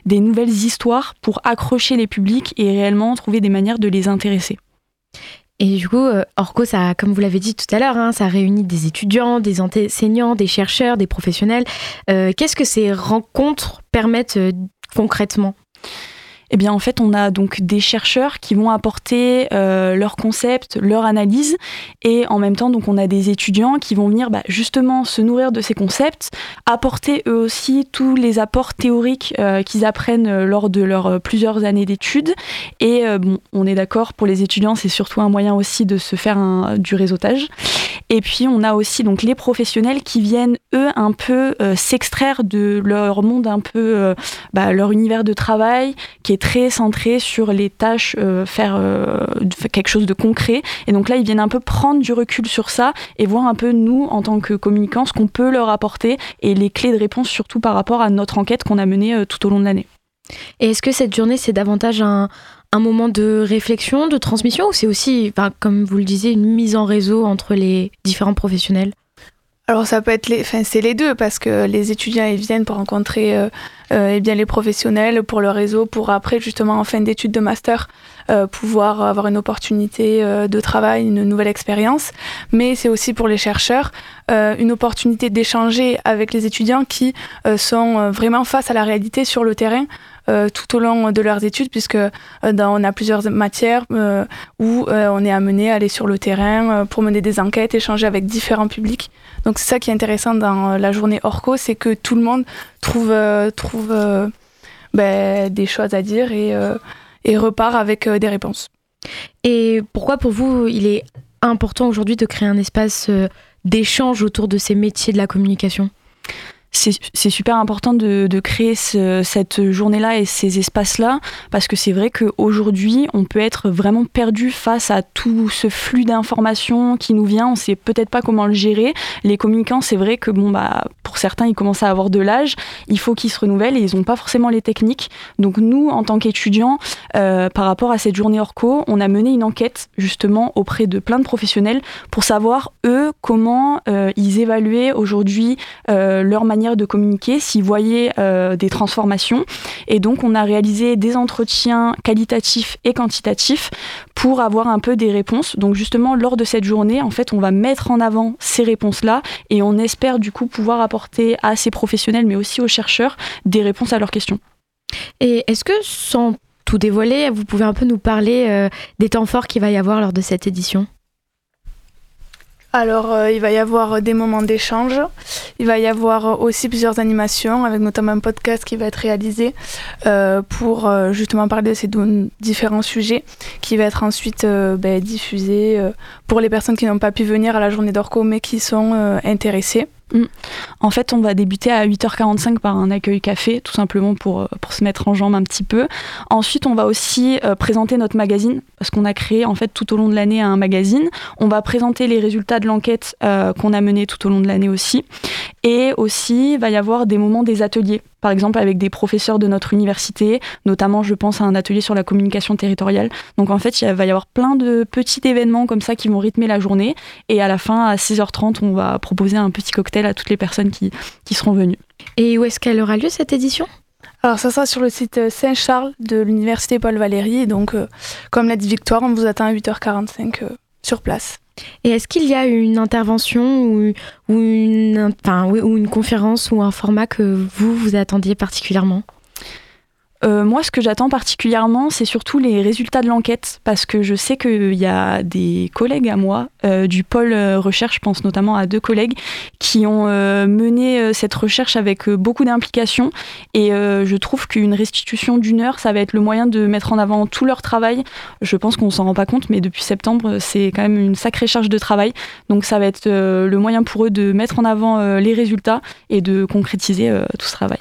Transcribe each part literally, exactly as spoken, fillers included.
des nouvelles histoires pour accrocher les publics et réellement trouver des manières de les intéresser. Et du coup, Orco, ça, comme vous l'avez dit tout à l'heure, hein, ça réunit des étudiants, des enseignants, des chercheurs, des professionnels. Euh, qu'est-ce que ces rencontres permettent euh, concrètement ? Eh bien, en fait, on a donc des chercheurs qui vont apporter euh, leurs concepts, leur analyse, et en même temps, donc, on a des étudiants qui vont venir bah, justement se nourrir de ces concepts, apporter eux aussi tous les apports théoriques euh, qu'ils apprennent lors de leurs euh, plusieurs années d'études. Et euh, bon, on est d'accord, pour les étudiants, c'est surtout un moyen aussi de se faire un, du réseautage. Et puis, on a aussi donc les professionnels qui viennent, eux, un peu euh, s'extraire de leur monde, un peu euh, bah, leur univers de travail, qui est très centré sur les tâches, euh, faire euh, quelque chose de concret. Et donc là, ils viennent un peu prendre du recul sur ça et voir un peu, nous, en tant que communicants, ce qu'on peut leur apporter et les clés de réponse, surtout par rapport à notre enquête qu'on a menée euh, tout au long de l'année. Et est-ce que cette journée, c'est davantage un, un moment de réflexion, de transmission, ou c'est aussi, enfin, comme vous le disiez, une mise en réseau entre les différents professionnels ? Alors ça peut être les, enfin c'est les deux, parce que les étudiants ils viennent pour rencontrer euh, euh, eh bien les professionnels, pour le réseau, pour après justement en fin d'études de master euh, pouvoir avoir une opportunité euh, de travail, une nouvelle expérience. Mais c'est aussi pour les chercheurs euh, une opportunité d'échanger avec les étudiants qui euh, sont vraiment face à la réalité sur le terrain. Euh, tout au long de leurs études, puisque euh, dans, on a plusieurs matières euh, où euh, on est amené à aller sur le terrain euh, pour mener des enquêtes, échanger avec différents publics. Donc c'est ça qui est intéressant dans euh, la journée Orco, c'est que tout le monde trouve, euh, trouve euh, ben, des choses à dire et, euh, et repart avec euh, des réponses. Et pourquoi pour vous il est important aujourd'hui de créer un espace euh, d'échange autour de ces métiers de la communication ? C'est, c'est super important de, de créer ce, cette journée-là et ces espaces-là, parce que c'est vrai qu'aujourd'hui, on peut être vraiment perdu face à tout ce flux d'informations qui nous vient. On ne sait peut-être pas comment le gérer. Les communicants, c'est vrai que bon, bah, pour certains, ils commencent à avoir de l'âge. Il faut qu'ils se renouvellent et ils n'ont pas forcément les techniques. Donc nous, en tant qu'étudiants, euh, par rapport à cette journée Orco, on a mené une enquête justement auprès de plein de professionnels pour savoir, eux, comment euh, ils évaluaient aujourd'hui euh, leur manière de communiquer, s'ils voyaient euh, des transformations. Et donc, on a réalisé des entretiens qualitatifs et quantitatifs pour avoir un peu des réponses. Donc, justement, lors de cette journée, en fait, on va mettre en avant ces réponses-là et on espère, du coup, pouvoir apporter à ces professionnels, mais aussi aux chercheurs, des réponses à leurs questions. Et est-ce que, sans tout dévoiler, vous pouvez un peu nous parler euh, des temps forts qu'il va y avoir lors de cette édition ? Alors, euh, il va y avoir des moments d'échange. Il va y avoir aussi plusieurs animations, avec notamment un podcast qui va être réalisé euh, pour euh, justement parler de ces deux différents sujets, qui va être ensuite euh, ben, diffusé euh, pour les personnes qui n'ont pas pu venir à la journée d'Orco, mais qui sont euh, intéressées. Mmh. En fait, on va débuter à huit heures quarante-cinq par un accueil café, tout simplement pour, pour se mettre en jambe un petit peu. Ensuite, on va aussi euh, présenter notre magazine, parce qu'on a créé en fait tout au long de l'année un magazine. On va présenter les résultats de l'enquête euh, qu'on a menée tout au long de l'année aussi. Et aussi, il va y avoir des moments des ateliers, par exemple avec des professeurs de notre université, notamment je pense à un atelier sur la communication territoriale. Donc en fait, il va y avoir plein de petits événements comme ça qui vont rythmer la journée. Et à la fin, à seize heures trente, on va proposer un petit cocktail à toutes les personnes qui, qui seront venues. Et où est-ce qu'elle aura lieu cette édition ? Alors ça sera sur le site Saint-Charles de l'université Paul Valéry. Donc euh, comme l'a dit Victoire, on vous attend à huit heures quarante-cinq euh, sur place. Et est-ce qu'il y a une intervention ou, ou, une, enfin, ou une conférence ou un format que vous, vous attendiez particulièrement ? Euh, moi, ce que j'attends particulièrement, c'est surtout les résultats de l'enquête, parce que je sais qu'il y a des collègues à moi, euh, du pôle euh, recherche, je pense notamment à deux collègues, qui ont euh, mené euh, cette recherche avec euh, beaucoup d'implication, et euh, je trouve qu'une restitution d'une heure, ça va être le moyen de mettre en avant tout leur travail. Je pense qu'on s'en rend pas compte, mais depuis septembre, c'est quand même une sacrée charge de travail, donc ça va être euh, le moyen pour eux de mettre en avant euh, les résultats et de concrétiser euh, tout ce travail.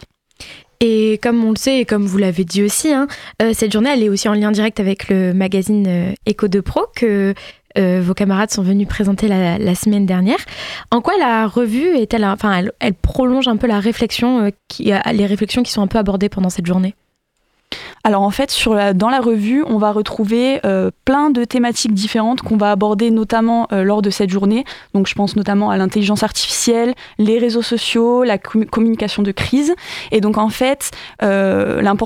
Et comme on le sait, et comme vous l'avez dit aussi, hein, euh, cette journée, elle est aussi en lien direct avec le magazine euh, Éco de Pro que euh, vos camarades sont venus présenter la, la semaine dernière. En quoi la revue est-elle, enfin, elle, elle prolonge un peu la réflexion, euh, qui, euh, les réflexions qui sont un peu abordées pendant cette journée ? Alors en fait, sur la, dans la revue, on va retrouver euh, plein de thématiques différentes qu'on va aborder notamment euh, lors de cette journée. Donc je pense notamment à l'intelligence artificielle, les réseaux sociaux, la com- communication de crise. Et donc en fait, euh, l'important